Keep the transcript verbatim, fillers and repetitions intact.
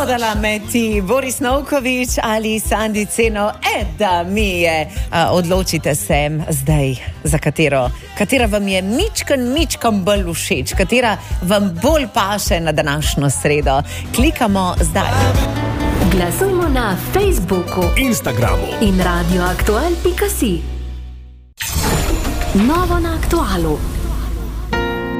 Prodala me ti Boris Novković ali Sandi Ceno, Eda mi je. A, odločite se zdaj, za katero, katera vam je mičkan, mičkan bolj všeč, katera vam bolj paše na današnjo sredo. Klikamo zdaj. Glasujmo na Facebooku, Instagramu in radioaktual pika si. Novo na Aktualu.